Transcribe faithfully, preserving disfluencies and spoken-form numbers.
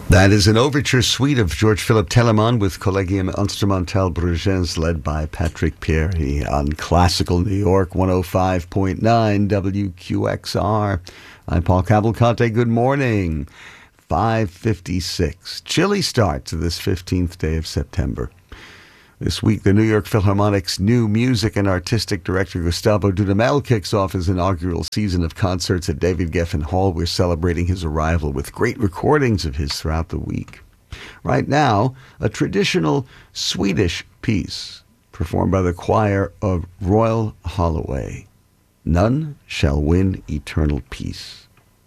That is an overture suite of George Philipp Telemann with Collegium Instrumental Bruges, led by Patrick Pieri on Classical New York one oh five point nine W Q X R. I'm Paul Cavalcante. Good morning. five fifty-six. Chilly start to this fifteenth day of September. This week, the New York Philharmonic's new music and artistic director, Gustavo Dudamel, kicks off his inaugural season of concerts at David Geffen Hall. We're celebrating his arrival with great recordings of his throughout the week. Right now, a traditional Swedish piece performed by the choir of Royal Holloway. None Shall Win Eternal Peace.